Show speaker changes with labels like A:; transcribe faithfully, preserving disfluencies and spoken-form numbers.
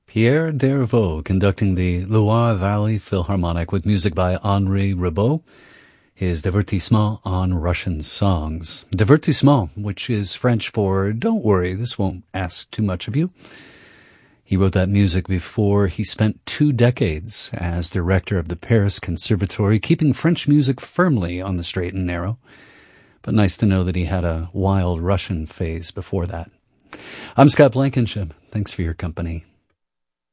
A: Pierre Dervaux conducting the Loire Valley Philharmonic with music by Henri Ribot, his Divertissement on Russian songs. Divertissement, which is French for don't worry, this won't ask too much of you. He wrote that music before he spent two decades as director of the Paris Conservatory, keeping French music firmly on the straight and narrow. But nice to know that he had a wild Russian phase before that. I'm Scott Blankenship. Thanks for your company.